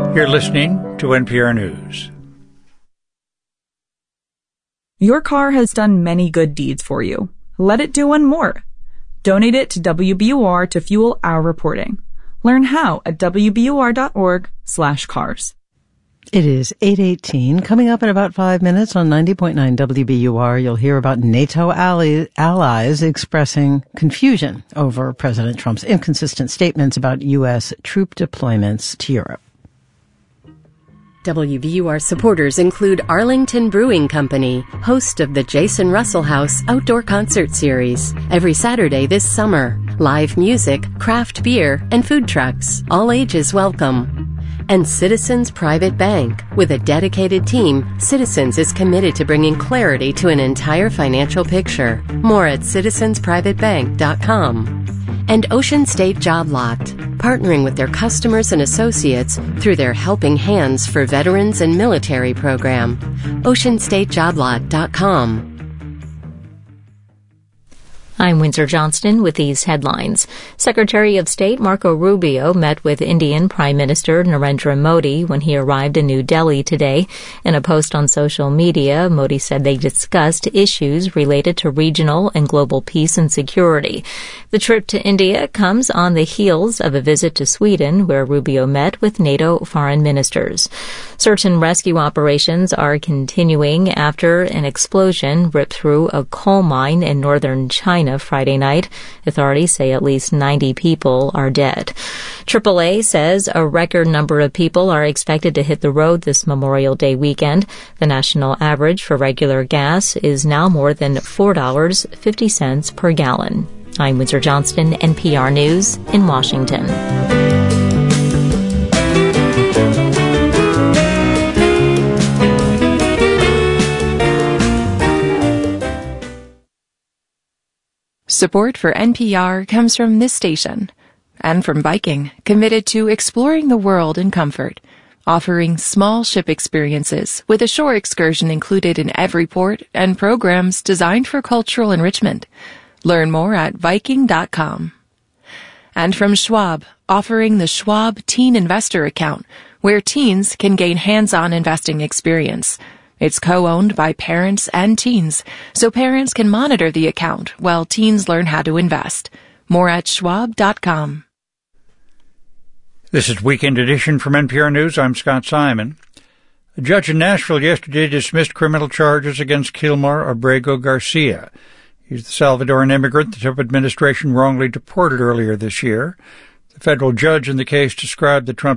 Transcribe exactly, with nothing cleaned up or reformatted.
You're listening to N P R News. Your car has done many good deeds for you. Let it do one more. Donate it to W B U R to fuel our reporting. Learn how at W B U R dot org slash cars. It is eight eighteen. Coming up in about five minutes on ninety point nine W B U R, you'll hear about NATO ally, allies expressing confusion over President Trump's inconsistent statements about U S troop deployments to Europe. W B U R supporters include Arlington Brewing Company, host of the Jason Russell House Outdoor Concert Series. Every Saturday this summer, live music, craft beer, and food trucks. All ages welcome. And Citizens Private Bank. With a dedicated team, Citizens is committed to bringing clarity to an entire financial picture. More at citizens private bank dot com. And Ocean State Job Lot, partnering with their customers and associates through their Helping Hands for Veterans and Military program. ocean state job lot dot com. I'm Windsor Johnston with these headlines. Secretary of State Marco Rubio met with Indian Prime Minister Narendra Modi when he arrived in New Delhi today. In a post on social media, Modi said they discussed issues related to regional and global peace and security. The trip to India comes on the heels of a visit to Sweden, where Rubio met with NATO foreign ministers. Search and rescue operations are continuing after an explosion ripped through a coal mine in northern China Friday night. Authorities say at least ninety people are dead. triple A says a record number of people are expected to hit the road this Memorial Day weekend. The national average for regular gas is now more than four dollars and fifty cents per gallon. I'm Windsor Johnston, N P R News in Washington. Support for N P R comes from this station and from Viking, committed to exploring the world in comfort, offering small ship experiences with a shore excursion included in every port and programs designed for cultural enrichment. Learn more at viking dot com. And from Schwab, offering the Schwab Teen Investor Account, where teens can gain hands-on investing experience. It's co-owned by parents and teens, so parents can monitor the account while teens learn how to invest. More at schwab dot com. This is Weekend Edition from N P R News. I'm Scott Simon. A judge in Nashville yesterday dismissed criminal charges against Kilmar Abrego Garcia. He's the Salvadoran immigrant the Trump administration wrongly deported earlier this year. The federal judge in the case described the Trump